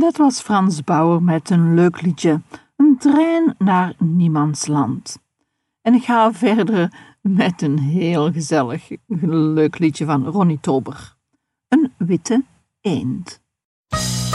Dat was Frans Bauer met een leuk liedje, Een trein naar niemands land. En ik ga verder met een heel gezellig leuk liedje van Ronnie Tober, Een witte eend.